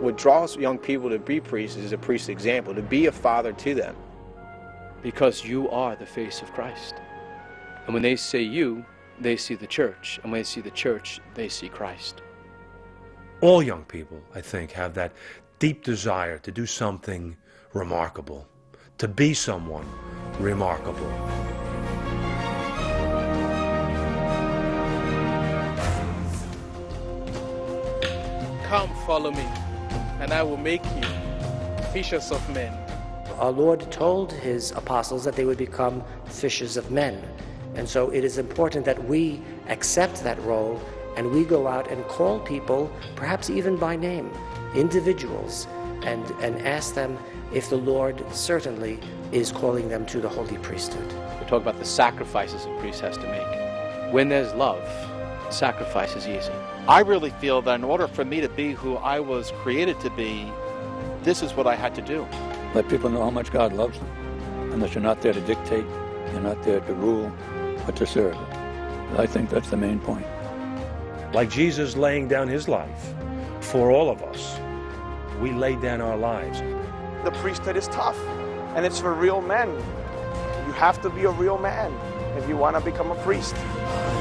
What draws young people to be priests is a priest's example, to be a father to them. Because you are the face of Christ. And when they say you, they see the church. And when they see the church, they see Christ. All young people, I think, have that deep desire to do something remarkable, to be someone remarkable. Come, follow me, and I will make you fishers of men. Our Lord told his apostles that they would become fishers of men. And so it is important that we accept that role and we go out and call people, perhaps even by name, individuals, and ask them if the Lord certainly is calling them to the holy priesthood. We talk about the sacrifices a priest has to make. When there's love, sacrifice is easy. I really feel that in order for me to be who I was created to be, this is what I had to do. Let people know how much God loves them, and that you're not there to dictate, you're not there to rule, but to serve. I think that's the main point. Like Jesus laying down his life for all of us, we lay down our lives. The priesthood is tough, and it's for real men. You have to be a real man if you want to become a priest.